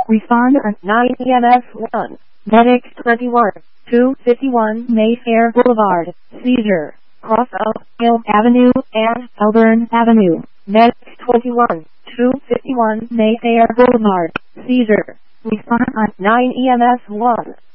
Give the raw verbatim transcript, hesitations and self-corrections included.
Respond on nine E M S one. Medic twenty-one, two fifty-one Mayfair Boulevard, Seizure. Cross of Hill Avenue and Elburn Avenue. Medic twenty-one, two fifty-one Mayfair Boulevard. Seizure. Respond on nine E M S one.